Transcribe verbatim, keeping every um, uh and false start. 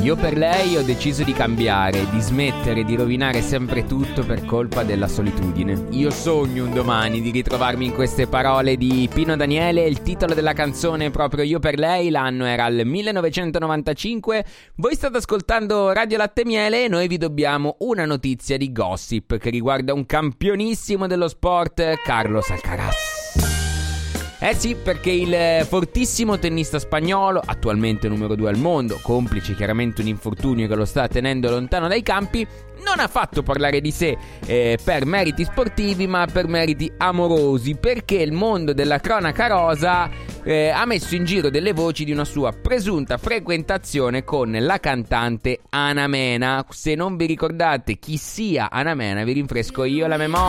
Io per lei ho deciso di cambiare, di smettere di rovinare sempre tutto per colpa della solitudine. Io sogno un domani di ritrovarmi in queste parole di Pino Daniele. Il titolo della canzone è proprio Io per lei, l'anno era il millenovecentonovantacinque. Voi state ascoltando Radio Latte e Miele e noi vi dobbiamo una notizia di gossip che riguarda un campionissimo dello sport, Carlos Alcaraz. Eh sì, perché il fortissimo tennista spagnolo, attualmente numero due al mondo, complice chiaramente un infortunio che lo sta tenendo lontano dai campi, non ha fatto parlare di sé eh, per meriti sportivi ma per meriti amorosi, perché il mondo della cronaca rosa eh, ha messo in giro delle voci di una sua presunta frequentazione con la cantante Ana Mena. Se non vi ricordate chi sia Ana Mena, vi rinfresco io la memoria.